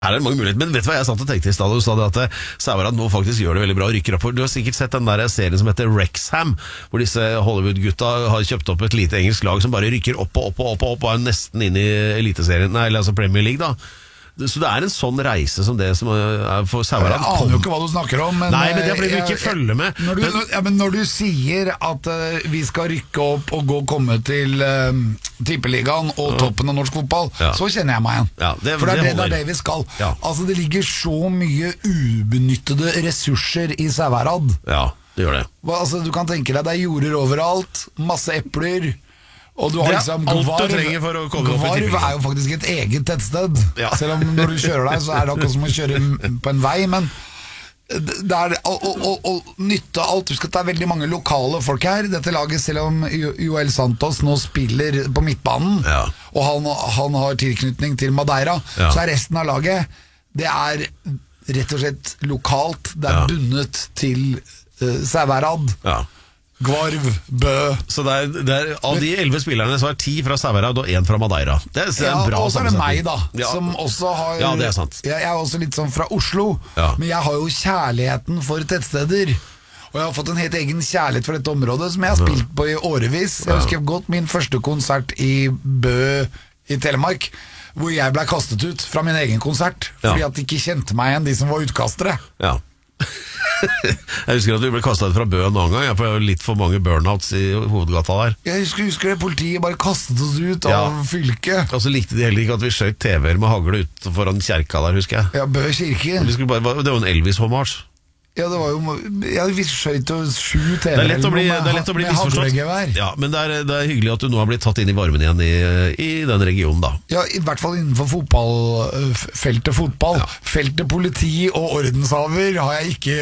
Her det mange muligheter, men vet du hva jeg satt og tenkte i stedet? Du sa det at Sævareid nå faktisk gjør det veldig bra og rykker opp. Du har sikkert sett den der serien som heter Wrexham, hvor disse Hollywood-gutta har kjøpt opp et lite engelsk lag som bare rykker opp og er nesten inn i eliteserien, nei, altså Premier League da. Så det en sånn reise som det som for Sævareid. Jeg aner jo ikke hva du snakker om, men nei, men det fordi du ikke følger med. Men når du sier at vi skal rykke opp og komme til Tippeligaen og toppen av norsk fotball, så kjenner jeg meg igjen. Ja, for det det vi skal. Ja. Altså, det ligger så mye ubenyttede ressurser i Sævareid. Ja, det gjør det. Altså, du kan tenke deg, det jorder overalt, masse epler. Og du har liksom alt du trenger for å komme opp i Tippeligaen. Gvarv jo faktisk et eget tettsted. Selv om når du kjører deg, så det akkurat som å kjøre på en vei. Men det å nytte alt. Husk at det veldig mange lokale folk her. Dette laget, selv om Joel Santos nå spiller på midtbanen, og han har tilknytning til Madeira, så resten av laget, det rett og slett lokalt. Det bundet til Sævareid. Gvarv, Bø. Så det av de 11 spillerne så 10 fra Sævareid og 1 fra Madeira. Det en bra og så det meg da, som også har... Ja, det sant. Jeg også litt sånn fra Oslo, men jeg har jo kjærligheten for tettsteder. Og jeg har fått en helt egen kjærlighet for dette området, som jeg har spilt på i årevis. Jeg husker godt min første konsert i Bø i Telemark, hvor jeg ble kastet ut fra min egen konsert, fordi at de ikke kjente meg igjen, de som var utkastere. Ja. Jeg husker at vi ble kastet ut fra Bø noen gang. Jeg får litt for mange burnouts i hovedgata der. Jeg husker det, politiet bare kastet oss ut av fylket. Og så likte de heller ikke at vi skjøt TV-er med hagle ut foran kjerka der, husker jeg. Ja, Bø kirke. Det var jo en Elvis-hommage. Ja, det var jo... vi skjøt jo 7 TV-er. Det lett å bli misforstått. Ja, men det hyggelig at du nå har blitt tatt inn i varmen igjen i den regionen da. Ja, i hvert fall innenfor feltet fotball. Feltet politi og ordenshaver har jeg ikke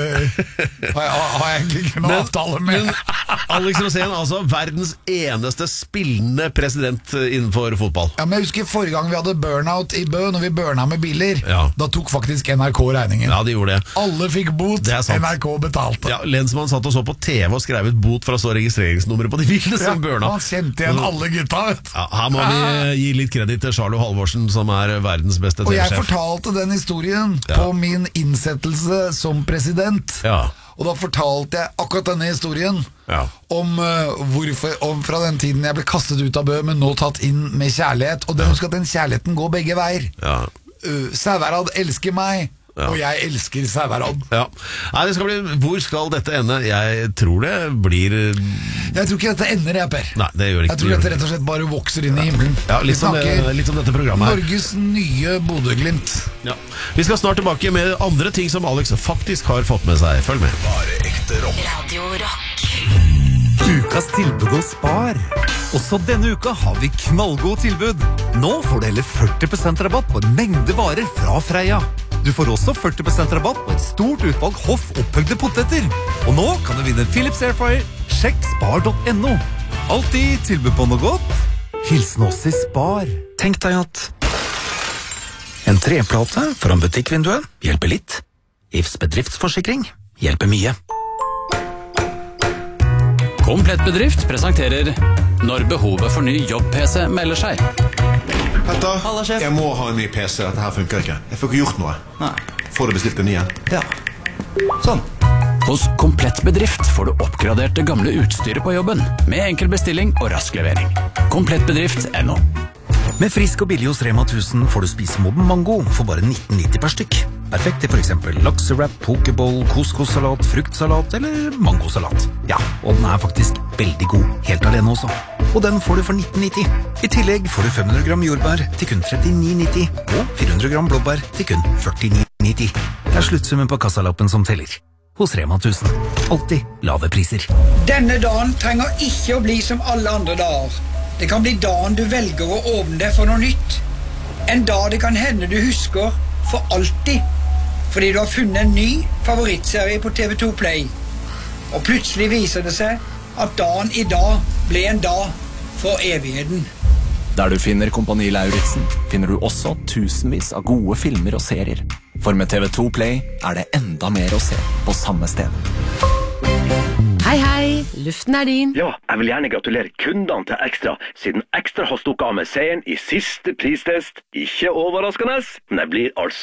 har jeg egentlig ikke noen avtale med. Men Alex Rosén, altså verdens eneste spillende president innenfor fotball. Ja, men jeg husker forrige gang vi hadde burnout i Bø, når vi burna med biler, da tok faktisk NRK regningen. Ja, de gjorde det. Alle fikk bot, NRK betalte. Ja, lensmann satt og så på TV og skrev ut bot for å så registreringsnummeret på de bilene som burna. Han kjente igjen alle gutta, vet. Ja, her må vi gi litt kredit til Charlo Halvorsen, som verdens beste TV-sjef. Og jeg fortalte den historien på min innsettelse som president. Og da fortalte jeg akkurat denne historien om fra den tiden jeg ble kastet ut av Bø, men nå tatt inn med kjærlighet. Og husk at den kjærligheten går begge veier. Sævareid elsker meg, og jeg elsker Sævareid. Nei, det skal bli... Hvor skal dette ende? Jeg tror det blir... Jeg tror ikke dette ender, Per. Nei, det gjør ikke. Jeg tror dette rett og slett bare vokser inn i himmelen. Ja, litt som dette programmet her. Norges nye Bodø-Glimt. Ja. Vi skal snart tilbake med andre ting som Alex faktisk har fått med seg. Følg med. Bare ekte rock. Radio Rock. Ukas tilbud hos Spar. Også denne uka har vi knallgod tilbud. Nå får du heller 40% rabatt på en mengde varer fra Freia. Du får også 40% rabatt på et stort utvalg hoff opphøgde poteter. Og nå kan du vinne Philips Airfryer. Sjekk spar.no. Alltid tilbud på noe godt. Hilsen oss i Spar. Tenk deg at en treplate foran butikkvinduet hjelper litt. Ifs bedriftsforsikring hjelper mye. Komplett bedrift presenterer Når behovet for ny jobb-PC melder seg. Petter, jeg må ha en ny PC. Dette her funker ikke. Jeg får ikke gjort noe. Nei. Får du bestilt en ny? Ja. Sånn. Hos Komplett bedrift får du oppgradert det gamle utstyret på jobben, med enkel bestilling og rask levering. Komplettbedrift.no. Med frisk og billig hos Rema 1000 får du spise modden mango for bare 19,90 per stykk. Perfekt til for eksempel laksewrap, pokeball, couscous-salat, fruktsalat eller mangosalat. Ja, og den faktisk veldig god, helt alene også. Og den får du for 19,90. I tillegg får du 500 gram jordbær til kun 39,90 og 400 gram blåbær til kun 49,90. Det sluttsummen på kassalappen som teller. Hos Rema 1000. Alltid lave priser. Denne dagen trenger ikke å bli som alle andre dager. Det kan bli dagen du velger å åpne deg for noe nytt. En dag det kan hende du husker for alltid. Fordi du har funnet en ny favorittserie på TV2 Play. Og plutselig viser det seg at dagen i dag ble en dag for evigheten. Der du finner Kompani Lauritzen, finner du også tusenvis av gode filmer og serier. For med TV2 Play det enda mer å se på samme sted. Hei, hei. Luften er din. Ja, jeg vil gjerne gratulere kundene til Ekstra, siden Ekstra har stukket av med seieren i siste pristest. Ikke overraskende, men det blir altså